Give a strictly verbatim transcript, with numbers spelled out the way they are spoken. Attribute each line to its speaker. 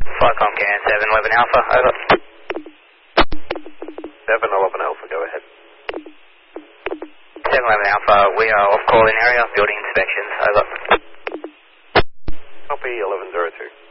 Speaker 1: Flycom Can seven eleven Alpha, over.
Speaker 2: seven eleven Alpha, go ahead.
Speaker 1: seven eleven Alpha, we are off call in area, building inspections, over.
Speaker 2: Copy eleven zero two.